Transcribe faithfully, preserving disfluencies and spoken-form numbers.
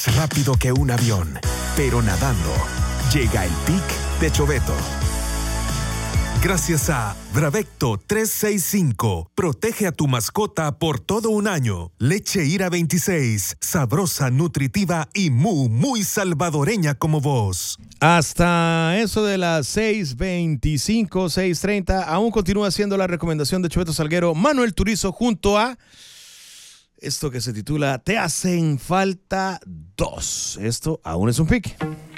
Rápido que un avión, pero nadando. Llega el pic de Choveto. Gracias a Bravecto trescientos sesenta y cinco. Protege a tu mascota por todo un año. Leche Ira veintiséis. Sabrosa, nutritiva y muy, muy salvadoreña como vos. Hasta eso de las seis veinticinco, seis treinta, aún continúa siendo la recomendación de Choveto Salguero, Manuel Turizo, junto a esto que se titula Te hacen falta dos. Esto aún es un pique.